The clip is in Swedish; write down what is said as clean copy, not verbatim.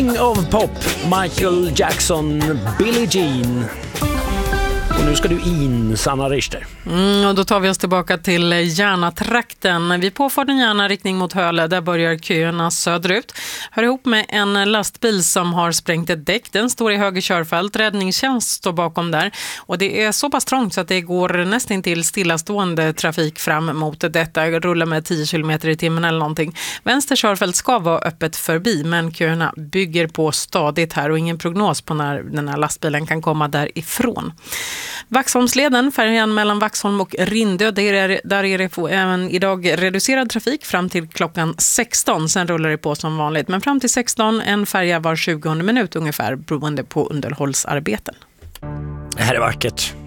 King of Pop, Michael Jackson, Billie Jean. Och nu ska du in, Sanna Richter. Och då tar vi oss tillbaka till Järna-trakten. Vid påfarten Järna riktning mot Höle, där börjar köerna söderut. Hör ihop med en lastbil som har sprängt ett däck. Den står i höger körfält. Räddningstjänst står bakom där. Och det är så pass trångt så att det går nästan till stillastående trafik fram mot detta. Rullar med 10 km i timmen eller någonting. Vänster körfält ska vara öppet förbi, men köerna bygger på stadigt här och ingen prognos på när den här lastbilen kan komma därifrån. Vaxholmsleden, färjan mellan Vaxholm och Rindö, där är det även idag reducerad trafik fram till klockan 16. Sen rullar det på som vanligt. Men fram till 16 en färja var 20 minut ungefär beroende på underhållsarbeten. Det här är vackert.